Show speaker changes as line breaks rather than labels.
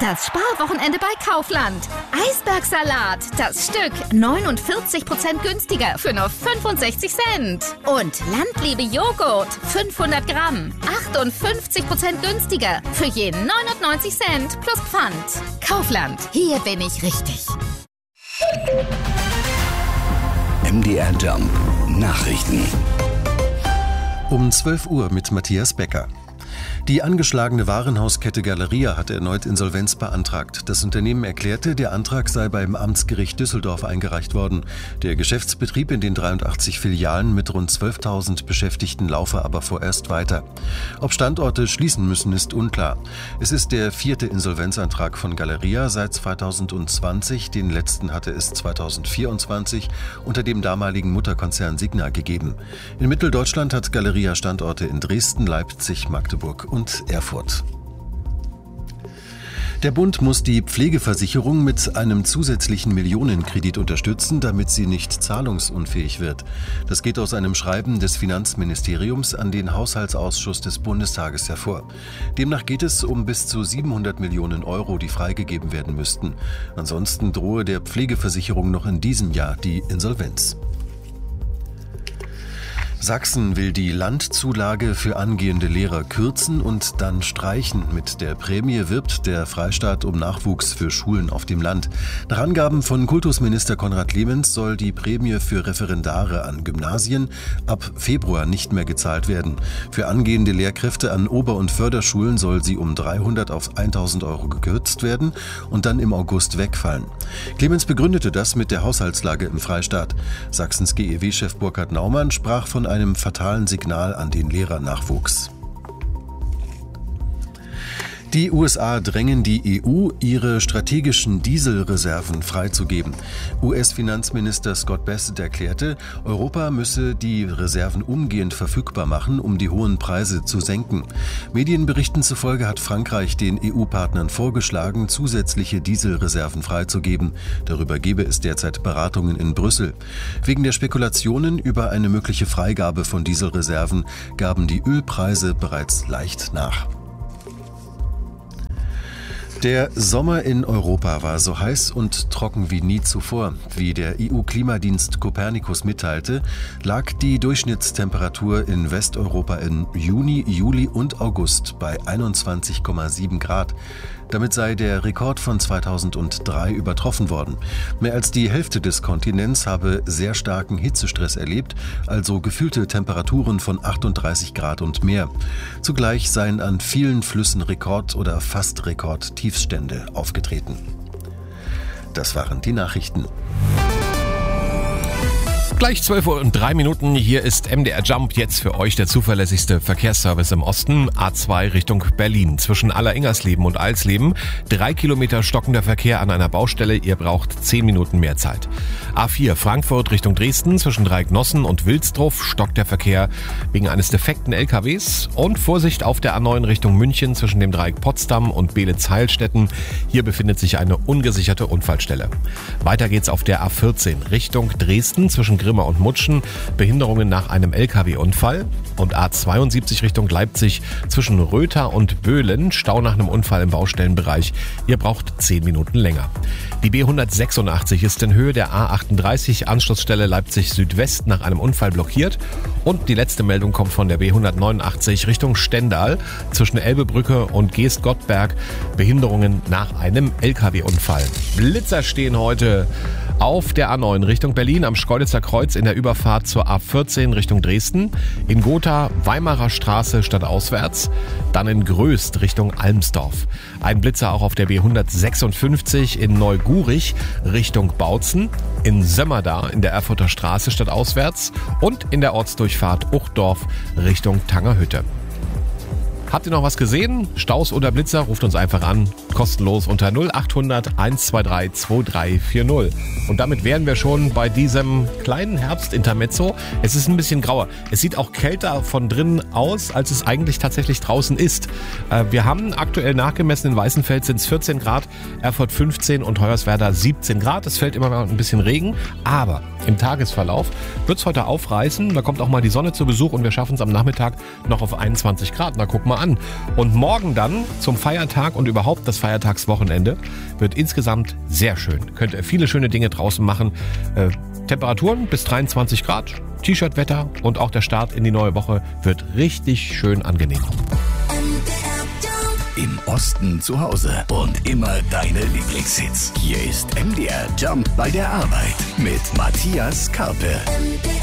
Das Sparwochenende bei Kaufland. Eisbergsalat, das Stück 49% günstiger für nur 65 Cent. Und Landliebe Joghurt, 500 Gramm, 58% günstiger für je 99 Cent plus Pfand. Kaufland, hier bin ich richtig.
MDR Jump Nachrichten.
Um 12 Uhr mit Matthias Becker. Die angeschlagene Warenhauskette Galeria hat erneut Insolvenz beantragt. Das Unternehmen erklärte, der Antrag sei beim Amtsgericht Düsseldorf eingereicht worden. Der Geschäftsbetrieb in den 83 Filialen mit rund 12.000 Beschäftigten laufe aber vorerst weiter. Ob Standorte schließen müssen, ist unklar. Es ist der 4. Insolvenzantrag von Galeria seit 2020. Den letzten hatte es 2024 unter dem damaligen Mutterkonzern Signa gegeben. In Mitteldeutschland hat Galeria Standorte in Dresden, Leipzig, Magdeburg und Erfurt. Der Bund muss die Pflegeversicherung mit einem zusätzlichen Millionenkredit unterstützen, damit sie nicht zahlungsunfähig wird. Das geht aus einem Schreiben des Finanzministeriums an den Haushaltsausschuss des Bundestages hervor. Demnach geht es um bis zu 700 Millionen Euro, die freigegeben werden müssten. Ansonsten drohe der Pflegeversicherung noch in diesem Jahr die Insolvenz. Sachsen will die Landzulage für angehende Lehrer kürzen und dann streichen. Mit der Prämie wirbt der Freistaat um Nachwuchs für Schulen auf dem Land. Nach Angaben von Kultusminister Konrad Clemens soll die Prämie für Referendare an Gymnasien ab Februar nicht mehr gezahlt werden. Für angehende Lehrkräfte an Ober- und Förderschulen soll sie um 300 auf 1.000 Euro gekürzt werden und dann im August wegfallen. Clemens begründete das mit der Haushaltslage im Freistaat. Sachsens GEW-Chef Burkhard Naumann sprach von einem fatalen Signal an den Lehrernachwuchs. Die USA drängen die EU, ihre strategischen Dieselreserven freizugeben. US-Finanzminister Scott Bassett erklärte, Europa müsse die Reserven umgehend verfügbar machen, um die hohen Preise zu senken. Medienberichten zufolge hat Frankreich den EU-Partnern vorgeschlagen, zusätzliche Dieselreserven freizugeben. Darüber gebe es derzeit Beratungen in Brüssel. Wegen der Spekulationen über eine mögliche Freigabe von Dieselreserven gaben die Ölpreise bereits leicht nach. Der Sommer in Europa war so heiß und trocken wie nie zuvor. Wie der EU-Klimadienst Copernicus mitteilte, lag die Durchschnittstemperatur in Westeuropa im Juni, Juli und August bei 21,7 Grad. Damit sei der Rekord von 2003 übertroffen worden. Mehr als die Hälfte des Kontinents habe sehr starken Hitzestress erlebt, also gefühlte Temperaturen von 38 Grad und mehr. Zugleich seien an vielen Flüssen Rekord- oder fast Rekordtiefstände aufgetreten. Das waren die Nachrichten.
Gleich 12:03 Uhr, hier ist MDR Jump, jetzt für euch der zuverlässigste Verkehrsservice im Osten, A2 Richtung Berlin. Zwischen Alleringsersleben und Alsleben 3 Kilometer stockender Verkehr an einer Baustelle, ihr braucht 10 Minuten mehr Zeit. A4 Frankfurt Richtung Dresden, zwischen Dreiecknossen und Wilsdruff stockt der Verkehr wegen eines defekten LKWs und Vorsicht auf der A9 Richtung München zwischen dem Dreieck Potsdam und Beelitz-Heilstätten. Hier befindet sich eine ungesicherte Unfallstelle. Weiter geht's auf der A14 Richtung Dresden zwischen Grimma und Mutschen, Behinderungen nach einem LKW-Unfall und A72 Richtung Leipzig zwischen Röther und Böhlen, Stau nach einem Unfall im Baustellenbereich. Ihr braucht 10 Minuten länger. Die B186 ist in Höhe der A38 Anschlussstelle Leipzig Südwest nach einem Unfall blockiert und die letzte Meldung kommt von der B189 Richtung Stendal zwischen Elbebrücke und Geest-Gottberg, Behinderungen nach einem LKW-Unfall. Blitzer stehen heute auf der A9 Richtung Berlin am Schkeuditzer Kreuz in der Überfahrt zur A14 Richtung Dresden, in Gotha Weimarer Straße stadtauswärts, dann in Gröst Richtung Almsdorf. Ein Blitzer auch auf der B156 in Neugurich Richtung Bautzen, in Sömmerda in der Erfurter Straße stadtauswärts und in der Ortsdurchfahrt Uchdorf Richtung Tangerhütte. Habt ihr noch was gesehen? Staus oder Blitzer? Ruft uns einfach an. Kostenlos unter 0800 123 2340. Und damit wären wir schon bei diesem kleinen Herbstintermezzo. Es ist ein bisschen grauer. Es sieht auch kälter von drinnen aus, als es eigentlich tatsächlich draußen ist. Wir haben aktuell nachgemessen, in Weißenfels sind es 14 Grad, Erfurt 15 und Hoyerswerda 17 Grad. Es fällt immer mal ein bisschen Regen, aber im Tagesverlauf wird es heute aufreißen. Da kommt auch mal die Sonne zu Besuch und wir schaffen es am Nachmittag noch auf 21 Grad. Na, guck mal an. Und morgen dann zum Feiertag und überhaupt das Feiertagswochenende wird insgesamt sehr schön. Könnt ihr viele schöne Dinge draußen machen. Temperaturen bis 23 Grad, T-Shirt-Wetter und auch der Start in die neue Woche wird richtig schön angenehm.
Im Osten zu Hause und immer deine Lieblingshits. Hier ist MDR Jump bei der Arbeit mit Matthias Karpe.